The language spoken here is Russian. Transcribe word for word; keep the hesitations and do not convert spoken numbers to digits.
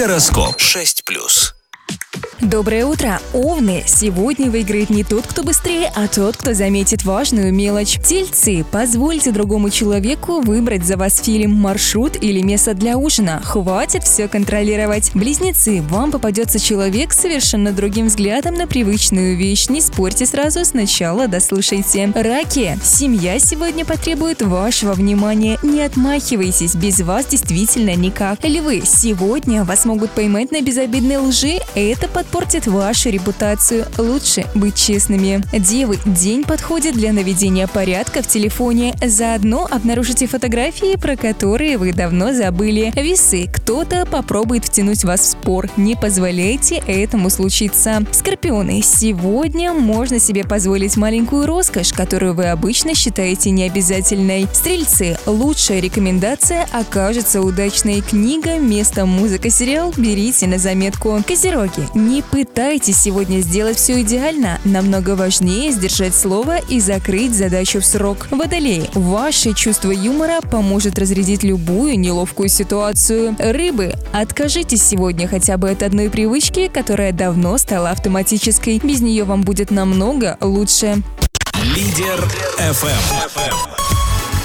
Гороскоп шесть плюс. Доброе утро, Овны! Сегодня выиграет не тот, кто быстрее, а тот, кто заметит важную мелочь. Тельцы, позвольте другому человеку выбрать за вас фильм, маршрут или место для ужина. Хватит все контролировать. Близнецы, вам попадется человек с совершенно другим взглядом на привычную вещь. Не спорьте сразу, сначала дослушайте. Раки, семья сегодня потребует вашего внимания. Не отмахивайтесь, без вас действительно никак. Львы, сегодня вас могут поймать на безобидной лжи. Это подпортит вашу репутацию. Лучше быть честными. Девы, день подходит для наведения порядка в телефоне. Заодно обнаружите фотографии, про которые вы давно забыли. Весы, кто-то попробует втянуть вас в спор. Не позволяйте этому случиться. Скорпионы, сегодня можно себе позволить маленькую роскошь, которую вы обычно считаете необязательной. Стрельцы, лучшая рекомендация окажется удачной. Книга, место, музыка, сериал берите на заметку. Козероги, не пытайтесь сегодня сделать все идеально. Намного важнее сдержать слово и закрыть задачу в срок. Водолеи, ваше чувство юмора поможет разрядить любую неловкую ситуацию. Рыбы, откажитесь сегодня хотя бы от одной привычки, которая давно стала автоматической. Без нее вам будет намного лучше. Лидер эф эм.